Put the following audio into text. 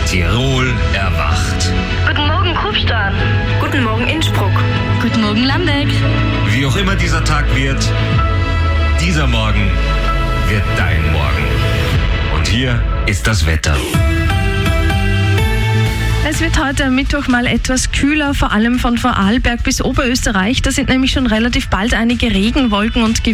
Tirol erwacht. Guten Morgen, Kufstein. Guten Morgen, Innsbruck. Guten Morgen, Landeck. Wie auch immer dieser Tag wird, dieser Morgen wird dein Morgen. Und hier ist das Wetter. Es wird heute am Mittwoch mal etwas kühler, vor allem von Vorarlberg bis Oberösterreich. Da sind nämlich schon relativ bald einige Regenwolken und